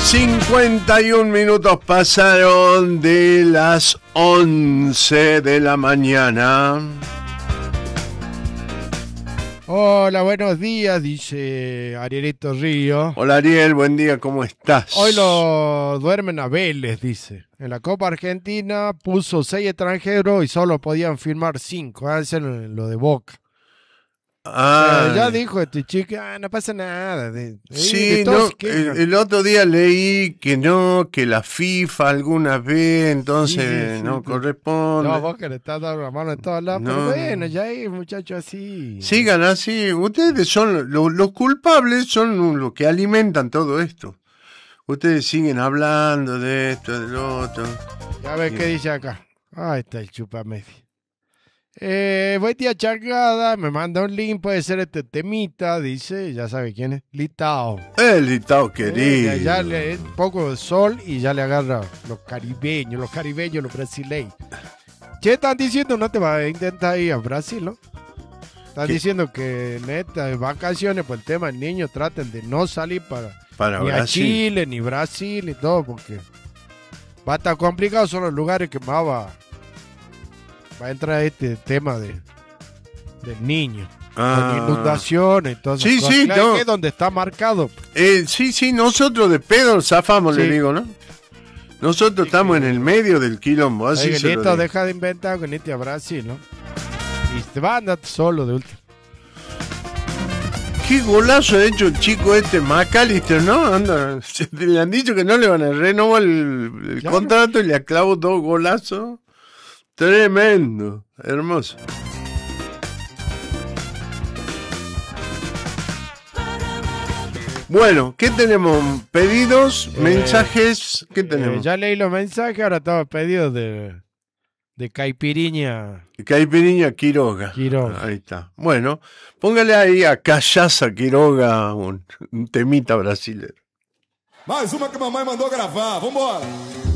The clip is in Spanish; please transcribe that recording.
51 minutos pasaron de las 11 de la mañana. Hola, buenos días, dice Arielito Río. Hola Ariel, buen día, ¿cómo estás? Hoy lo duermen a Vélez, dice. En la Copa Argentina puso 6 extranjeros y solo podían firmar 5. Eso es lo de Boca. Ya dijo este chico, no pasa nada. Sí, no, el otro día leí que no, que la FIFA alguna vez, entonces sí, no corresponde. No, Boca le está dando la mano en todos lados, pero bueno, ya hay muchachos así. Sigan así, ustedes son los culpables, son los que alimentan todo esto. Ustedes siguen hablando de esto, de lo otro. Ya ves qué dice acá. Ahí está el chupamedia. Buen día, Changada. Me manda un link, puede ser este temita, dice, ya sabe quién es, Litao. Litao querido. Ya le un poco de sol y ya le agarra los caribeños, los brasileños. Che, están diciendo, no te vas a intentar ir a Brasil, ¿no? Están diciendo que en estas vacaciones, por el tema del niño, traten de no salir para ni Brasil. A Chile, ni Brasil, ni todo, porque va a estar complicado, son los lugares que más va a entrar este tema del niño. Con inundaciones y todo eso. Sí, sí, claro, que es donde está marcado. Sí, nosotros de pedo zafamos, sí. Le digo, ¿no? Nosotros estamos en el medio del quilombo. Así se lo digo. Deja de inventar con este a Brasil, ¿no? Y te va a andar solo de último. Qué golazo ha hecho el chico este McAllister, ¿no? Anda, le han dicho que no le van a renovar el contrato y le aclavó 2 golazos. Tremendo, hermoso. Bueno, ¿qué tenemos? ¿Pedidos? ¿Mensajes? ¿Qué tenemos? Ya leí los mensajes, ahora estaba pedido de Caipiriña. Caipiriña Quiroga. Ahí está. Bueno, póngale ahí a Cachaça Quiroga un temita brasileiro. Mais uma que a mamãe mandou gravar, vambora!